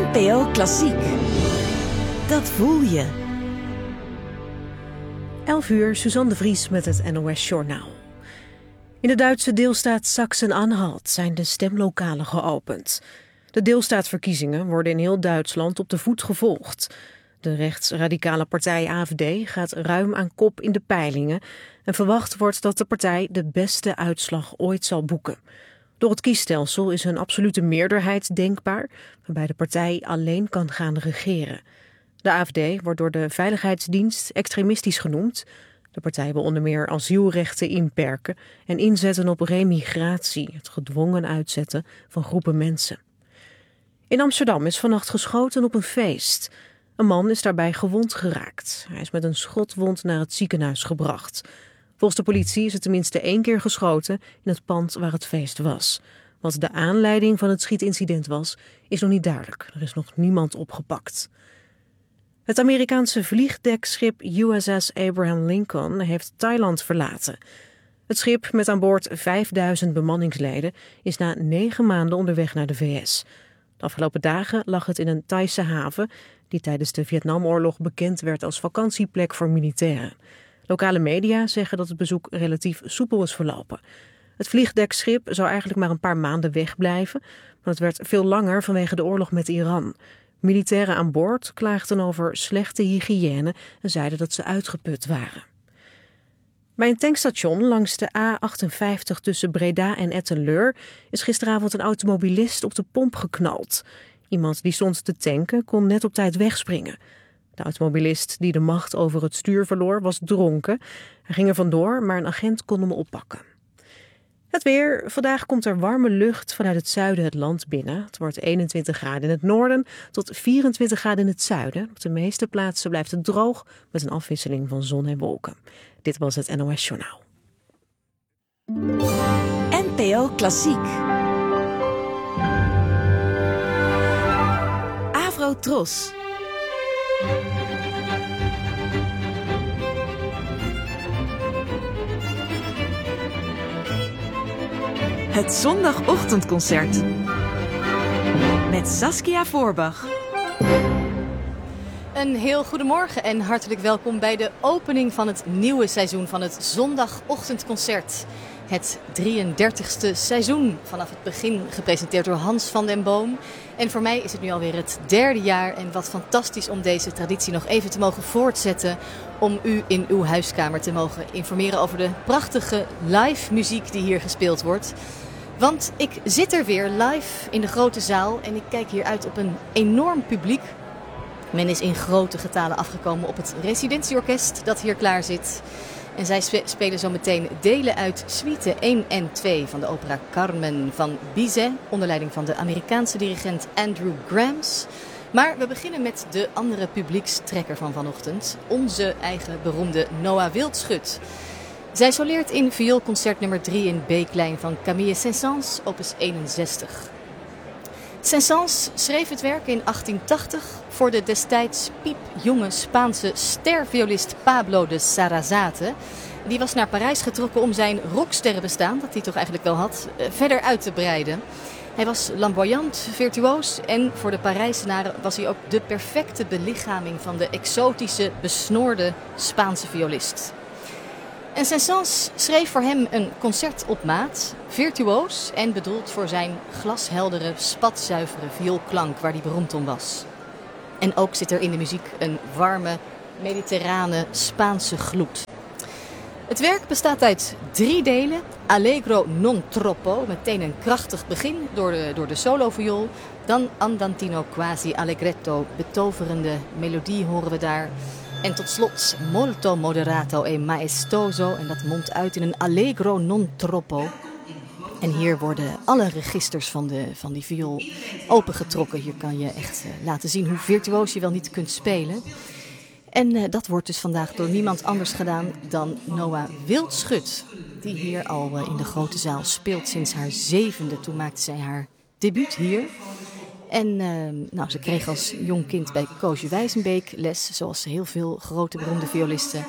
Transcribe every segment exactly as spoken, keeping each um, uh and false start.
N P O Klassiek. Dat voel je. elf uur, Suzanne de Vries met het N O S-journaal. In de Duitse deelstaat Sachsen-Anhalt zijn de stemlokalen geopend. De deelstaatverkiezingen worden in heel Duitsland op de voet gevolgd. De rechtsradicale partij A F D gaat ruim aan kop in de peilingen en verwacht wordt dat de partij de beste uitslag ooit zal boeken. Door het kiesstelsel is een absolute meerderheid denkbaar, waarbij de partij alleen kan gaan regeren. De A F D wordt door de Veiligheidsdienst extremistisch genoemd. De partij wil onder meer asielrechten inperken en inzetten op remigratie, het gedwongen uitzetten van groepen mensen. In Amsterdam is vannacht geschoten op een feest. Een man is daarbij gewond geraakt. Hij is met een schotwond naar het ziekenhuis gebracht. Volgens de politie is er tenminste één keer geschoten in het pand waar het feest was. Wat de aanleiding van het schietincident was, is nog niet duidelijk. Er is nog niemand opgepakt. Het Amerikaanse vliegdekschip U S S Abraham Lincoln heeft Thailand verlaten. Het schip met aan boord vijfduizend bemanningsleden is na negen maanden onderweg naar de V S. De afgelopen dagen lag het in een Thaise haven die tijdens de Vietnamoorlog bekend werd als vakantieplek voor militairen. Lokale media zeggen dat het bezoek relatief soepel is verlopen. Het vliegdekschip zou eigenlijk maar een paar maanden wegblijven, maar het werd veel langer vanwege de oorlog met Iran. Militairen aan boord klaagden over slechte hygiëne en zeiden dat ze uitgeput waren. Bij een tankstation langs de A achtenvijftig tussen Breda en Etten-Leur is gisteravond een automobilist op de pomp geknald. Iemand die stond te tanken kon net op tijd wegspringen. De automobilist die de macht over het stuur verloor was dronken. Hij ging er vandoor, maar een agent kon hem oppakken. Het weer. Vandaag komt er warme lucht vanuit het zuiden het land binnen. Het wordt eenentwintig graden in het noorden tot vierentwintig graden in het zuiden. Op de meeste plaatsen blijft het droog met een afwisseling van zon en wolken. Dit was het N O S-journaal. N P O Klassiek. Avro Tros. Het zondagochtendconcert met Saskia Voorbach. Een heel goedemorgen en hartelijk welkom bij de opening van het nieuwe seizoen van het zondagochtendconcert. Het drieëndertigste seizoen, vanaf het begin gepresenteerd door Hans van den Boom. En voor mij is het nu alweer het derde jaar en wat fantastisch om deze traditie nog even te mogen voortzetten. Om u in uw huiskamer te mogen informeren over de prachtige live muziek die hier gespeeld wordt. Want ik zit er weer live in de grote zaal en ik kijk hier uit op een enorm publiek. Men is in grote getalen afgekomen op het residentieorkest dat hier klaar zit. En zij spelen zo meteen delen uit suite één en twee van de opera Carmen van Bizet, onder leiding van de Amerikaanse dirigent Andrew Grams. Maar we beginnen met de andere publiekstrekker van vanochtend, onze eigen beroemde Noah Wildschut. Zij soleert in vioolconcert nummer drie in B-klein van Camille Saint-Saëns, opus eenenzestig. Saint-Saëns schreef het werk in achttien tachtig voor de destijds piepjonge Spaanse sterviolist Pablo de Sarasate. Die was naar Parijs getrokken om zijn rocksterrenbestaan, dat hij toch eigenlijk wel had, verder uit te breiden. Hij was lamboyant, virtuoos en voor de Parijzenaren was hij ook de perfecte belichaming van de exotische, besnoorde Spaanse violist. En Saint-Saëns schreef voor hem een concert op maat, virtuoos en bedoeld voor zijn glasheldere, spatzuivere vioolklank waar hij beroemd om was. En ook zit er in de muziek een warme, mediterrane, Spaanse gloed. Het werk bestaat uit drie delen. Allegro non troppo, meteen een krachtig begin door de, door de soloviool. Dan Andantino quasi allegretto, betoverende melodie horen we daar. En tot slot molto moderato e maestoso. En dat mondt uit in een allegro non troppo. En hier worden alle registers van, de, van die viool opengetrokken. Hier kan je echt uh, laten zien hoe virtuoos je wel niet kunt spelen. En uh, dat wordt dus vandaag door niemand anders gedaan dan Noah Wildschut. Die hier al uh, in de grote zaal speelt sinds haar zevende. Toen maakte zij haar debuut hier. En uh, nou, ze kreeg als jong kind bij Koosje Wijzenbeek les, zoals heel veel grote beroemde violisten.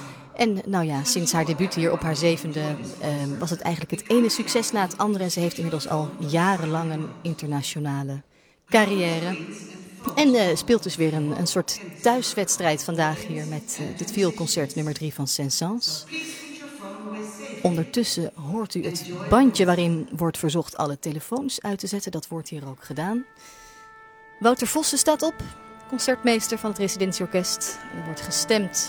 En nou ja, sinds haar debuut hier op haar zevende uh, was het eigenlijk het ene succes na het andere. En ze heeft inmiddels al jarenlang een internationale carrière. En uh, speelt dus weer een, een soort thuiswedstrijd vandaag hier met uh, dit vioolconcert nummer drie van Saint-Saëns. Ondertussen hoort u het bandje waarin wordt verzocht alle telefoons uit te zetten. Dat wordt hier ook gedaan. Wouter Vossen staat op, concertmeester van het Residentieorkest. Er wordt gestemd.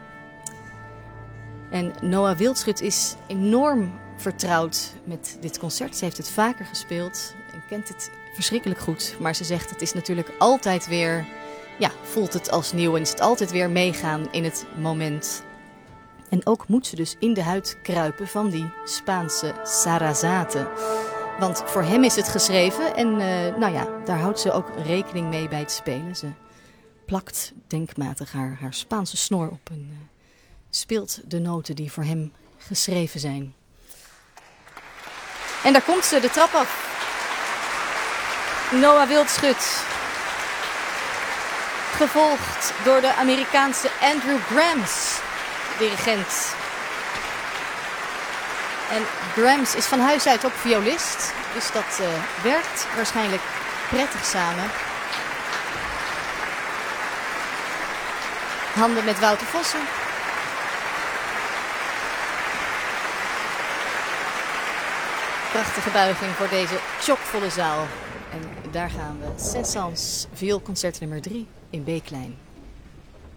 En Noah Wildschut is enorm vertrouwd met dit concert. Ze heeft het vaker gespeeld en kent het verschrikkelijk goed. Maar ze zegt het is natuurlijk altijd weer, ja, voelt het als nieuw en is het altijd weer meegaan in het moment. En ook moet ze dus in de huid kruipen van die Spaanse Sarasate. Want voor hem is het geschreven en uh, nou ja, daar houdt ze ook rekening mee bij het spelen. Ze plakt denkmatig haar, haar Spaanse snor op en uh, speelt de noten die voor hem geschreven zijn. En daar komt ze, de trap af. Noah Wildschut. Gevolgd door de Amerikaanse Andrew Grams, dirigent. En Grams is van huis uit ook violist, dus dat uh, werkt waarschijnlijk prettig samen. Handen met Wouter Vossen. Prachtige buiging voor deze chockvolle zaal. En daar gaan we. Saint-Saëns vioolconcert nummer drie in B-klein.